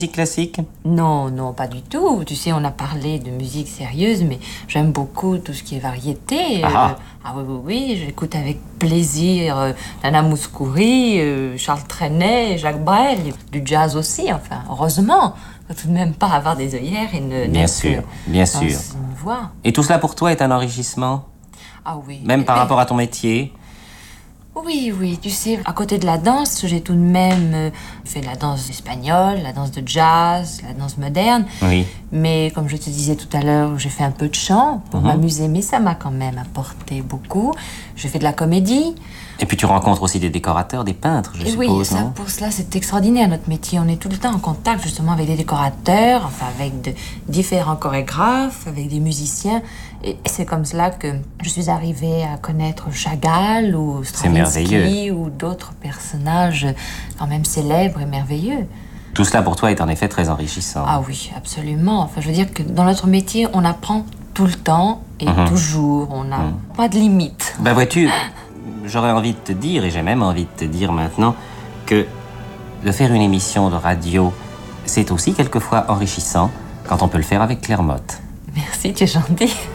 Musique classique? Non, non, pas du tout. Tu sais, on a parlé de musique sérieuse, mais j'aime beaucoup tout ce qui est variété. Oui, oui, oui, j'écoute avec plaisir Nana Mouskouri, Charles Trenet, Jacques Brel, du jazz aussi, enfin, heureusement. Faut tout de même pas avoir des œillères et ne Bien sûr, bien sûr. une voix. Et tout cela pour toi est un enrichissement? Ah oui. Même par rapport à ton métier? Oui, oui, tu sais, à côté de la danse, j'ai tout de même fait la danse espagnole, la danse de jazz, la danse moderne. Oui. Mais comme je te disais tout à l'heure, j'ai fait un peu de chant pour m'amuser, mais ça m'a quand même apporté beaucoup. J'ai fait de la comédie. Et puis tu rencontres aussi des décorateurs, des peintres, je suppose, oui, ça, non? pour cela, c'est extraordinaire, notre métier. On est tout le temps en contact, justement, avec des décorateurs, enfin, avec de différents chorégraphes, avec des musiciens. Et c'est comme cela que je suis arrivée à connaître Chagall ou Stravinsky ou d'autres personnages quand même célèbres et merveilleux. Tout cela pour toi est en effet très enrichissant. Ah oui, absolument. Enfin, je veux dire que dans notre métier, on apprend tout le temps et toujours. On n'a pas de limite. Ben vois-tu, j'aurais envie de te dire, et j'ai même envie de te dire maintenant, que de faire une émission de radio, c'est aussi quelquefois enrichissant quand on peut le faire avec Claire Motte. Merci, tu es gentil.